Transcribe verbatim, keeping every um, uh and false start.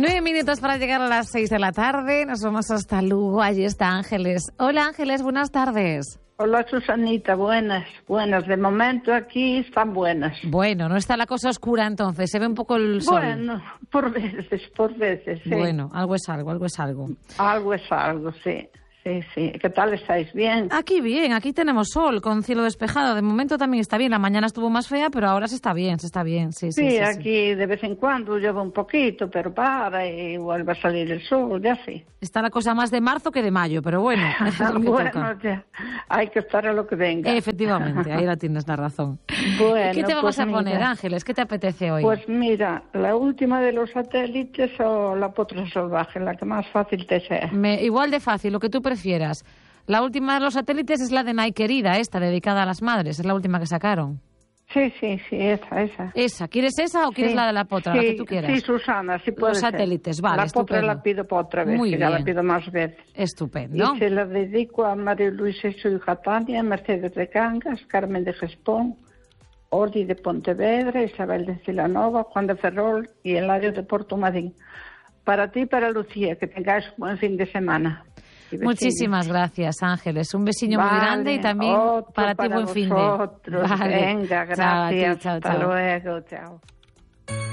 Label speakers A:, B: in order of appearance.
A: Nueve minutos para llegar a las seis de la tarde. Nos vamos hasta Lugo. Allí está Ángeles. Hola, Ángeles, buenas tardes.
B: Hola, Susanita, buenas, buenas. De momento aquí están buenas.
A: Bueno, no está la cosa oscura entonces, se ve un poco el sol.
B: Bueno, por veces, por veces, sí.
A: Bueno, algo es algo, algo es algo.
B: Algo es algo, sí. Sí, sí. ¿Qué tal estáis? ¿Bien?
A: Aquí bien, aquí tenemos sol con cielo despejado. De momento también está bien. La mañana estuvo más fea, pero ahora se está bien, se está bien. Sí, sí,
B: Sí,
A: sí,
B: aquí
A: sí.
B: de vez en cuando llueve un poquito, pero para y vuelve a salir el sol, ya sí.
A: Está la cosa más de marzo que de mayo, pero bueno, es lo que
B: Bueno,
A: toca.
B: ya, hay que estar a lo que venga.
A: Efectivamente, ahí la tienes la razón.
B: Bueno,
A: ¿Qué te vamos
B: pues
A: a poner,
B: mira,
A: Ángeles? ¿Qué te apetece hoy?
B: Pues mira, la última de los satélites o la potra salvaje, la que más fácil te sea.
A: Me, igual de fácil, lo que tú prefieras. La última de los satélites es la de Nai Querida, esta, dedicada a las madres. Es la última que sacaron.
B: Sí, sí, sí, esa, esa.
A: ¿Esa? ¿Quieres esa o quieres
B: Sí,
A: la de la potra?
B: sí,
A: La que tú quieras.
B: Sí, Susana, sí puede
A: Los satélites,
B: ser.
A: vale,
B: La potra
A: estupendo.
B: la pido para otra vez,
A: Muy
B: que ya
A: bien.
B: la pido más veces.
A: Estupendo.
B: Y se la dedico a María Luisa y su hija Tania, Mercedes de Cangas, Carmen de Gespón, Ordi de Pontevedra, Isabel de Cilanova, Juan de Ferrol y Eladio de Portumadín. Para ti y para Lucía, que tengáis un buen fin de semana.
A: Muchísimas gracias, Ángeles. Un besiño
B: vale,
A: muy grande y también para ti
B: para
A: buen fin de.
B: vosotros.
A: Vale.
B: Venga,
A: Chao, a ti,
B: gracias.
A: chao,
B: Hasta
A: chao.
B: luego, chao.